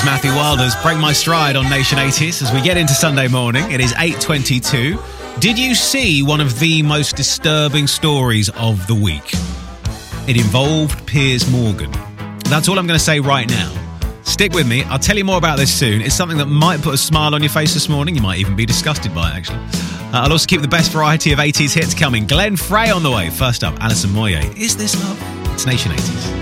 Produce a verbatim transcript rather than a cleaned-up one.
Matthew Wilder's Break My Stride on Nation eighties as we get into Sunday morning. It is eight twenty-two. Did you see one of the most disturbing stories of the week? It involved Piers Morgan. That's all I'm going to say right now. Stick with me. I'll tell you more about this soon. It's something that might put a smile on your face this morning. You might even be disgusted by it, actually. Uh, I'll also keep the best variety of eighties hits coming. Glenn Frey on the way. First up, Alison Moyet. Is This Love? It's Nation eighties.